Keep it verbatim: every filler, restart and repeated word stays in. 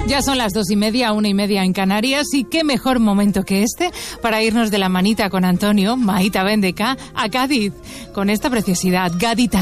Ya son las dos y media, una y media en Canarias, y qué mejor momento que este para irnos de la manita con Antonio, Maíta Bendeca, a Cádiz, con esta preciosidad, gaditana.